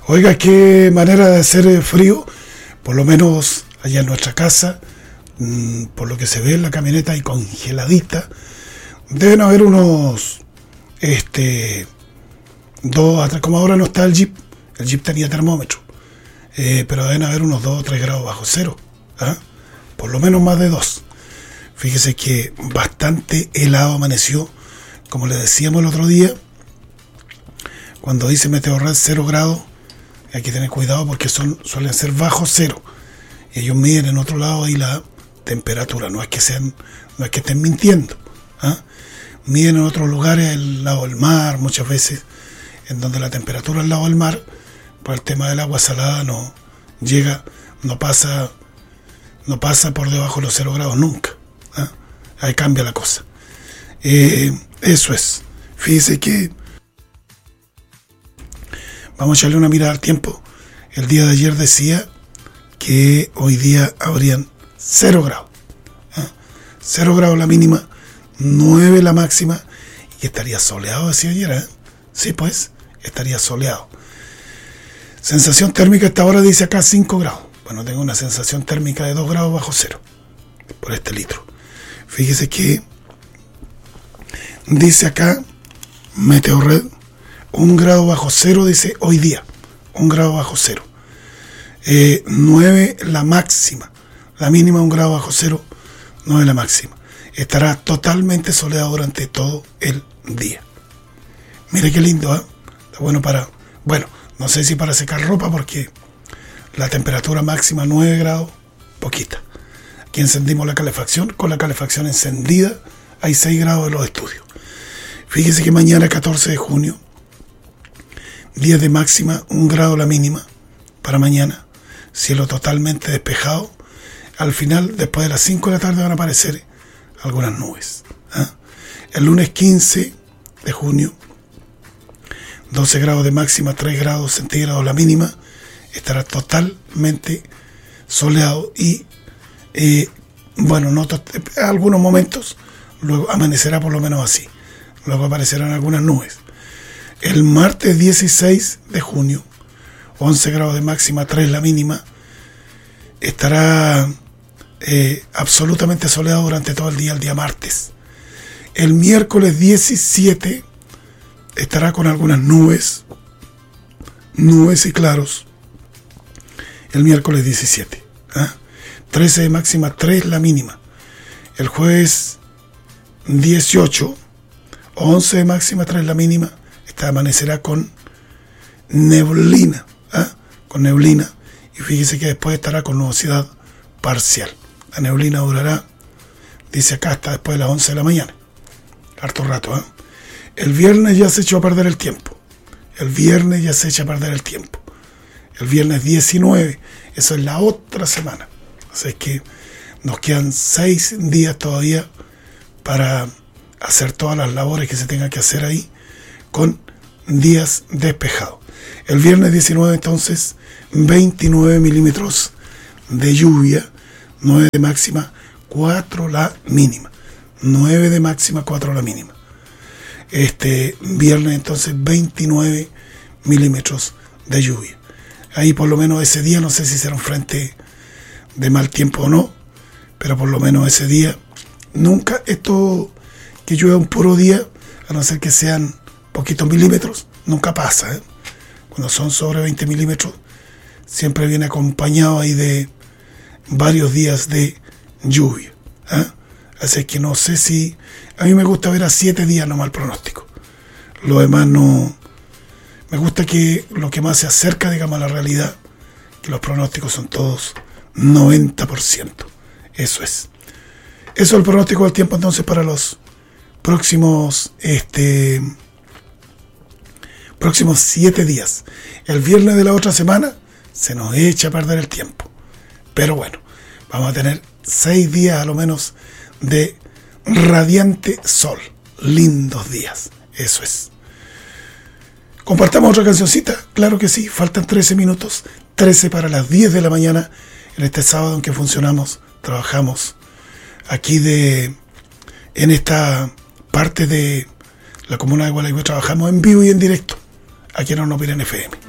Oiga, qué manera de hacer frío, por lo menos allá en nuestra casa, por lo que se ve en la camioneta y congeladita. Deben haber unos, dos a tres, como ahora no está el Jeep tenía termómetro, pero deben haber unos 2 o 3 grados bajo cero, ¿ah? Por lo menos más de 2. Fíjese que bastante helado amaneció, como le decíamos el otro día, cuando dice Meteorred 0 grados, hay que tener cuidado porque suelen ser bajo cero. Y ellos miden en otro lado ahí la temperatura, no es que estén mintiendo, ¿ah? Miden en otros lugares, el lado del mar, muchas veces, en donde la temperatura al lado del mar, por el tema del agua salada, no pasa por debajo de los 0 grados nunca, ¿ah? Ahí cambia la cosa. Eso es. Fíjese que vamos a echarle una mirada al tiempo. El día de ayer decía que hoy día habrían 0 grados, ¿ah? 0 grados la mínima, 9 la máxima, y estaría soleado, decía ayer, ¿eh? Sí, pues, estaría soleado. Sensación térmica hasta ahora dice acá 5 grados. Bueno, tengo una sensación térmica de 2 grados bajo cero por este litro. Fíjese que dice acá Meteorred 1 grado bajo cero, dice hoy día 1 grado bajo cero, 9 la máxima, la mínima 1 grado bajo cero, 9 la máxima. Estará totalmente soleado durante todo el día. Mire qué lindo, ¿eh? Está bueno, no sé si para secar ropa, porque la temperatura máxima 9 grados, poquita. Aquí encendimos la calefacción, con la calefacción encendida hay 6 grados en los estudios. Fíjese que mañana 14 de junio, 10 de máxima, 1 grado la mínima para mañana, cielo totalmente despejado. Al final, después de las 5 de la tarde, van a aparecer algunas nubes, ¿eh? El lunes 15 de junio, 12 grados de máxima, 3 grados centígrados la mínima, estará totalmente soleado y, algunos momentos, luego amanecerá por lo menos así, luego aparecerán algunas nubes. El martes 16 de junio, 11 grados de máxima, 3 la mínima, estará absolutamente soleado durante todo el día martes. El miércoles 17 estará con algunas nubes y claros. El miércoles 17, ¿eh? 13 de máxima, 3 la mínima. El jueves 18, 11 de máxima, 3 la mínima. Amanecerá con neblina, ¿eh? Con neblina. Y fíjese que después estará con nubosidad parcial. La neblina durará, dice acá, hasta después de las 11 de la mañana. Harto rato, ¿eh? El viernes ya se echó a perder el tiempo. El viernes 19, eso es la otra semana. Así que nos quedan 6 días todavía para hacer todas las labores que se tengan que hacer ahí, con días despejados. El viernes 19, entonces, 29 milímetros de lluvia, 9 de máxima, 4 la mínima. 9 de máxima, 4 la mínima. Este viernes, entonces, 29 milímetros de lluvia. Ahí por lo menos ese día, no sé si será un frente de mal tiempo o no, pero por lo menos ese día, nunca esto que llueva un puro día, a no ser que sean poquitos milímetros, nunca pasa, ¿eh? Cuando son sobre 20 milímetros, siempre viene acompañado ahí de varios días de lluvia, ¿eh? Así que no sé si... A mí me gusta ver a 7 días nomás el pronóstico. Lo demás no... Me gusta que lo que más se acerca, digamos, a la realidad, que los pronósticos son todos 90%. Eso es. Eso es el pronóstico del tiempo, entonces, para los próximos 7 días. El viernes de la otra semana se nos echa a perder el tiempo. Pero bueno, vamos a tener 6 días a lo menos de radiante sol. Lindos días. Eso es. ¿Compartamos otra cancioncita? Claro que sí. Faltan 13 minutos. 13 para las 10 de la mañana. En este sábado en que trabajamos aquí en esta parte de la comuna de Gualeguay, trabajamos en vivo y en directo aquí en Hornopiren FM.